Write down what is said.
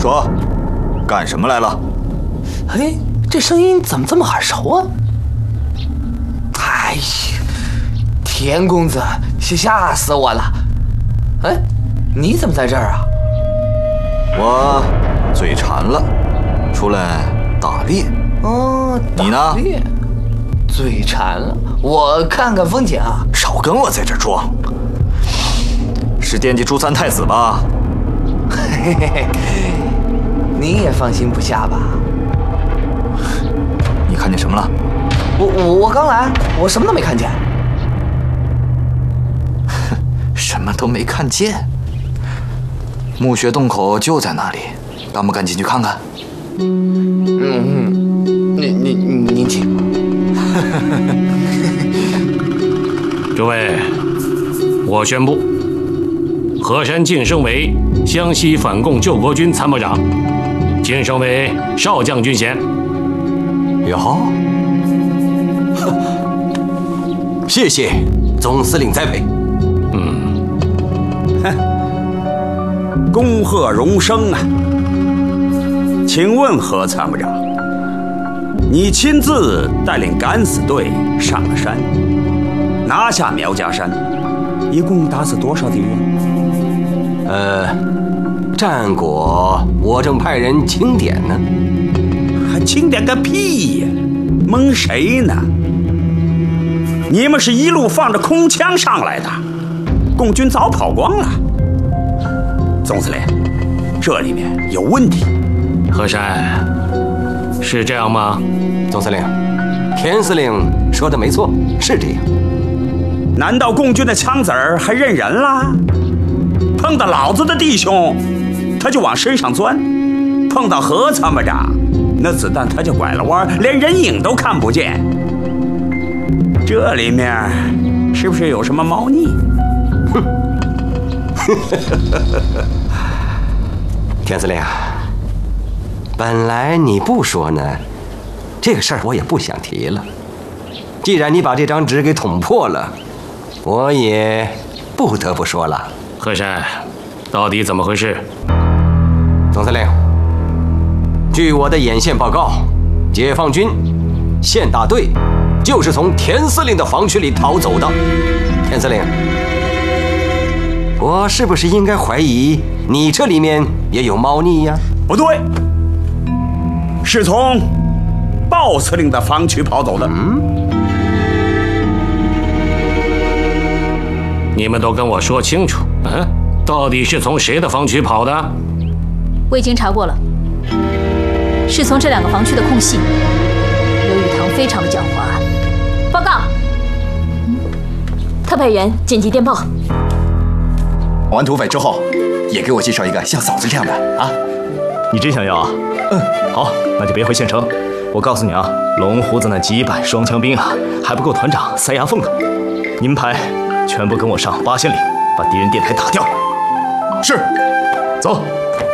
说，干什么来了？ 哎，这声音怎么这么耳熟啊？哎呀，田公子，吓死我了！哎，你怎么在这儿啊？ 我嘴馋了，出来打猎。 哦， 你呢？ 打猎，嘴馋了，我看看风景啊。 少跟我在这装，是惦记朱三太子吧？ 嘿嘿嘿，你也放心不下吧？ 你看见什么了？ 我刚来，我什么都没看见。 什么都没看见。墓穴洞口就在那里，敢不敢进去看看？ 您请。 诸位，我宣布，河山晋升为湘西反共救国军参谋长，晋升为少将军衔。 哟，谢谢总司令栽培。 恭贺荣升啊！请问何参谋长，你亲自带领敢死队上了山，拿下苗家山，一共打死多少敌人？ 战果我正派人清点呢。 还清点个屁呀！蒙谁呢？你们是一路放着空枪上来的，共军早跑光了。总司令，这里面有问题。 河山，是这样吗？ 总司令，田司令说的没错，是这样。 难道共军的枪子儿还认人啦？碰到老子的弟兄，他就往身上钻；碰到何参谋长，那子弹他就拐了弯，连人影都看不见。这里面是不是有什么猫腻？ 田司令，本来你不说呢，这个事儿我也不想提了。既然你把这张纸给捅破了，我也不得不说了。 河山，到底怎么回事？ 总司令，据我的眼线报告，解放军县大队就是从田司令的防区里逃走的。田司令，我是不是应该怀疑你这里面也有猫腻呀？ 不对，是从鲍司令的防区跑走的。 你们都跟我说清楚，到底是从谁的防区跑的？ 我已经查过了，是从这2个防区的空隙。刘雨堂非常的狡猾。报告，特派员紧急电报。 完土匪之后，也给我介绍一个像嫂子这样的啊！ 你真想要啊？好，那就别回县城。我告诉你啊，龙胡子那几百双枪兵啊，还不够团长塞牙缝的。你们排全部跟我上8千里，把敌人电台打掉。 是，走。